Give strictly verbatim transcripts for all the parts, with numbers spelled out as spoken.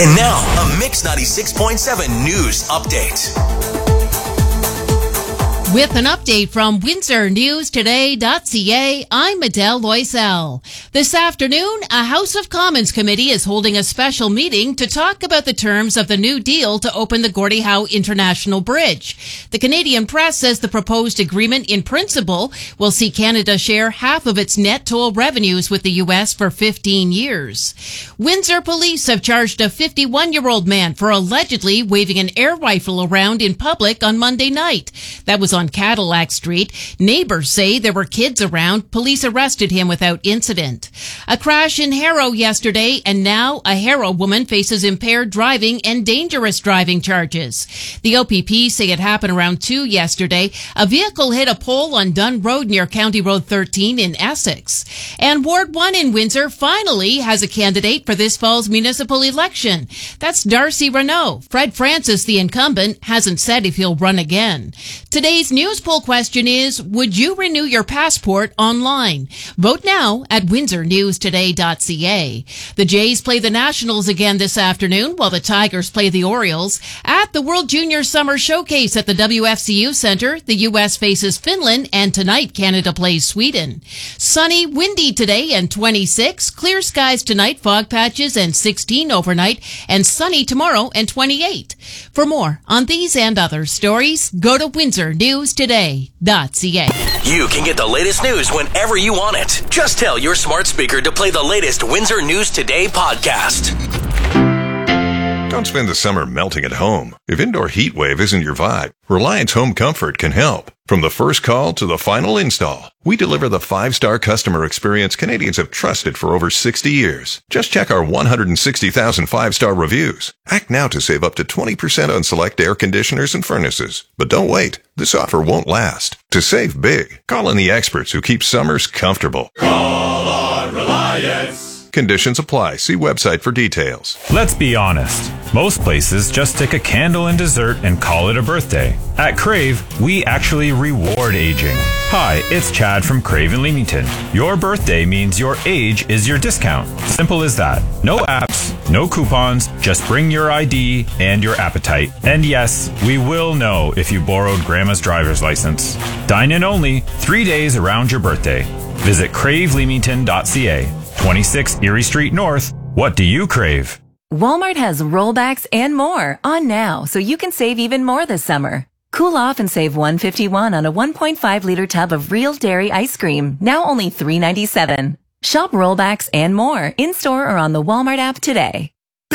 And now, a Mix ninety-six point seven news update. With an update from Windsor News Today dot C A, I'm Adele Loisel. This afternoon, a House of Commons committee is holding a special meeting to talk about the terms of the new deal to open the Gordie Howe International Bridge. The Canadian Press says the proposed agreement in principle will see Canada share half of its net toll revenues with the U S for fifteen years. Windsor police have charged a fifty-one-year-old man for allegedly waving an air rifle around in public on Monday night. That was on Cadillac Street. Neighbors say there were kids around. Police arrested him without incident. A crash in Harrow yesterday, and now a Harrow woman faces impaired driving and dangerous driving charges. The O P P say it happened around two yesterday. A vehicle hit a pole on Dunn Road near County Road thirteen in Essex. And Ward one in Windsor finally has a candidate for this fall's municipal election. That's Darcy Renault. Fred Francis, the incumbent, hasn't said if he'll run again. Today's news poll question is, would you renew your passport online? Vote now at Windsor News Today dot C A. The Jays play the Nationals again this afternoon, while the Tigers play the Orioles. At the World Junior Summer Showcase at the W F C U Center, the U S faces Finland, and tonight Canada plays Sweden. Sunny, windy today and twenty-six. Clear skies tonight, fog patches and sixteen overnight, and sunny tomorrow and twenty-eight. For more on these and other stories, go to Windsor News Today dot C A. You can get the latest news whenever you want it. Just tell your smart speaker to play the latest Windsor News Today podcast. Don't spend the summer melting at home. If indoor heat wave isn't your vibe, Reliance Home Comfort can help. From the first call to the final install, we deliver the five-star customer experience Canadians have trusted for over sixty years. Just check our one hundred sixty thousand five-star reviews. Act now to save up to twenty percent on select air conditioners and furnaces. But don't wait. This offer won't last. To save big, call in the experts who keep summers comfortable. Call on Reliance. Conditions apply. See website for details. Let's be honest. Most places just stick a candle and dessert and call it a birthday. At Crave, we actually reward aging. Hi, it's Chad from Crave in Leamington. Your birthday means your age is your discount. Simple as that. No apps, no coupons, just bring your I D and your appetite. And yes, we will know if you borrowed Grandma's driver's license. Dine in only, three days around your birthday. Visit crave leamington dot C A. twenty-six Erie Street North. What do you crave? Walmart has rollbacks and more on now, so you can save even more this summer. Cool off and save one hundred fifty-one dollars on a one point five liter tub of real dairy ice cream, now only three ninety-seven. Shop rollbacks and more in-store or on the Walmart app today.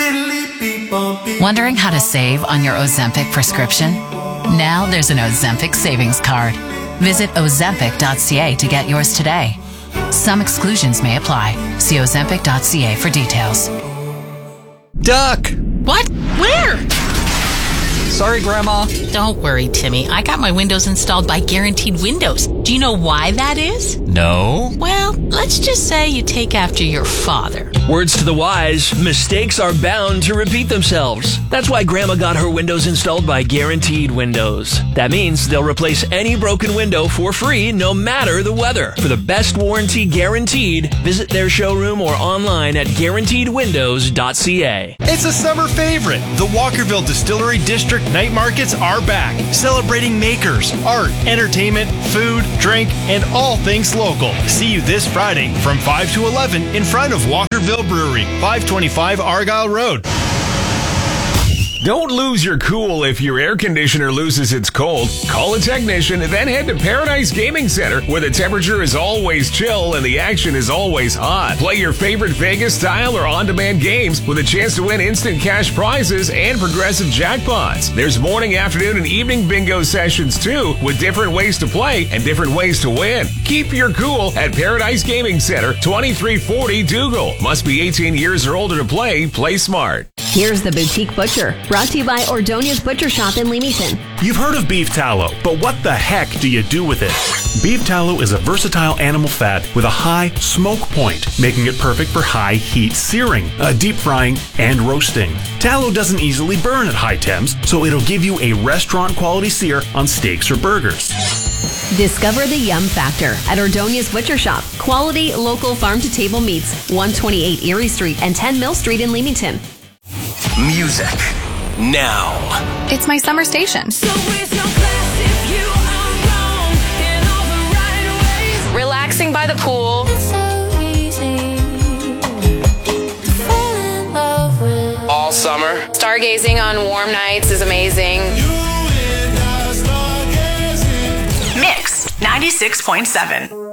Wondering how to save on your Ozempic prescription? Now there's an Ozempic savings card. Visit ozempic dot C A to get yours today. Some exclusions may apply. See ozempic dot C A for details. Duck! What? Where? Sorry, Grandma. Don't worry, Timmy. I got my windows installed by Guaranteed Windows. Do you know why that is? No. Well, let's just say you take after your father. Words to the wise, mistakes are bound to repeat themselves. That's why Grandma got her windows installed by Guaranteed Windows. That means they'll replace any broken window for free, no matter the weather. For the best warranty guaranteed, visit their showroom or online at guaranteed windows dot C A. It's a summer favorite. The Walkerville Distillery District Night Markets are back, celebrating makers, art, entertainment, food, drink, and all things local. See you this Friday from five to eleven in front of Walkerville Brewery, five twenty-five Argyle Road. Don't lose your cool if your air conditioner loses its cold. Call a technician and then head to Paradise Gaming Center, where the temperature is always chill and the action is always hot. Play your favorite Vegas-style or on-demand games with a chance to win instant cash prizes and progressive jackpots. There's morning, afternoon, and evening bingo sessions, too, with different ways to play and different ways to win. Keep your cool at Paradise Gaming Center, twenty-three forty Dougal. Must be eighteen years or older to play. Play smart. Here's the Boutique Butcher, brought to you by Ordonia's Butcher Shop in Leamington. You've heard of beef tallow, but what the heck do you do with it? Beef tallow is a versatile animal fat with a high smoke point, making it perfect for high heat searing, uh, deep frying, and roasting. Tallow doesn't easily burn at high temps, so it'll give you a restaurant quality sear on steaks or burgers. Discover the yum factor at Ordonia's Butcher Shop. Quality, local farm-to-table meats, one twenty-eight Erie Street and ten Mill Street in Leamington. music. Now. It's my summer station. So it's no class if you are wrong in all the right ways. Relaxing by the pool. It's so easy to fall in love with. All summer. Stargazing on warm nights is amazing. Mix ninety-six point seven.